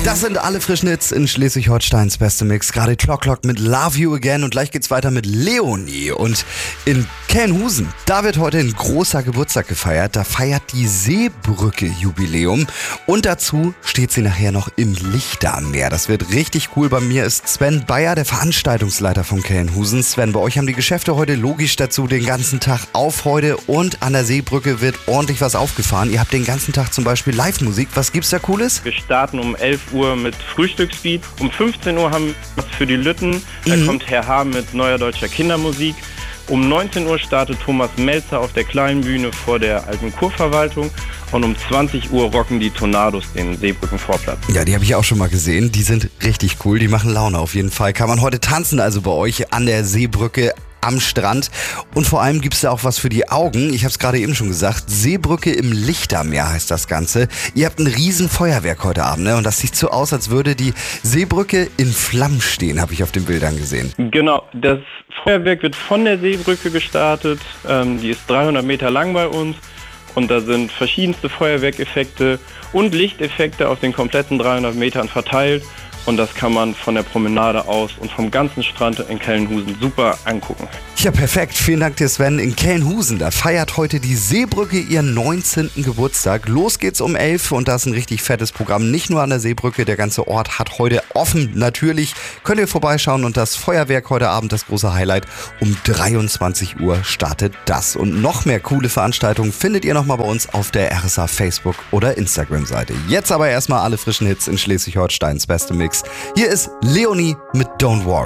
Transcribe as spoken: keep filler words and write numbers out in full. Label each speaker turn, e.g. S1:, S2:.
S1: Das sind alle frischen Hits in Schleswig-Holsteins beste Mix. Gerade Clock Clock mit Love You Again und gleich geht's weiter mit Leonie. Und in Kelnhusen, da wird heute ein großer Geburtstag gefeiert. Da feiert die Seebrücke Jubiläum und dazu steht sie nachher noch im Lichter am Meer. Das wird richtig cool. Bei mir ist Sven Bayer, der Veranstaltungsleiter von Kelnhusen. Sven, bei euch haben die Geschäfte heute logisch dazu den ganzen Tag auf heute und an der Seebrücke wird ordentlich was aufgefahren. Ihr habt den ganzen Tag zum Beispiel Live-Musik. Was gibt's da Cooles?
S2: Wir starten um elf Uhr mit Frühstückslied. Um fünfzehn Uhr haben wir was für die Lütten. Da
S1: Mhm.
S2: kommt Herr H. mit neuer deutscher Kindermusik. Um neunzehn Uhr startet Thomas Melzer auf der kleinen Bühne vor der alten Kurverwaltung. Und um zwanzig Uhr rocken die Tornados den Seebrückenvorplatz.
S1: Ja, die habe ich auch schon mal gesehen. Die sind richtig cool. Die machen Laune auf jeden Fall. Kann man heute tanzen also bei euch an der Seebrücke am Strand. Und vor allem gibt es da auch was für die Augen. Ich habe es gerade eben schon gesagt. Seebrücke im Lichtermeer heißt das Ganze. Ihr habt ein riesen Feuerwerk heute Abend, ne? Und das sieht so aus, als würde die Seebrücke in Flammen stehen, habe ich auf den Bildern gesehen.
S2: Genau, das Feuerwerk wird von der Seebrücke gestartet. Ähm, die ist dreihundert Meter lang bei uns. Und da sind verschiedenste Feuerwerkeffekte und Lichteffekte auf den kompletten dreihundert Metern verteilt. Und das kann man von der Promenade aus und vom ganzen Strand in Kelnhusen super angucken.
S1: Ja, perfekt. Vielen Dank dir, Sven. In Kelnhusen, da feiert heute die Seebrücke ihren neunzehnten Geburtstag. Los geht's um elf und da ist ein richtig fettes Programm. Nicht nur an der Seebrücke, der ganze Ort hat heute offen. Natürlich könnt ihr vorbeischauen und das Feuerwerk heute Abend, das große Highlight. Um dreiundzwanzig Uhr startet das. Und noch mehr coole Veranstaltungen findet ihr nochmal bei uns auf der R S A Facebook- oder Instagram-Seite. Jetzt aber erstmal alle frischen Hits in Schleswig-Holsteins beste Mix. Hier ist Leonie mit Don't Worry.